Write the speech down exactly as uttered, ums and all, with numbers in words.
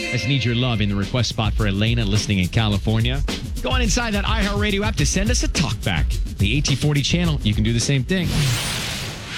I just need your love in the request spot for Elena listening in California. Go on inside that iHeartRadio app to send us a talkback. The A T forty channel, you can do the same thing.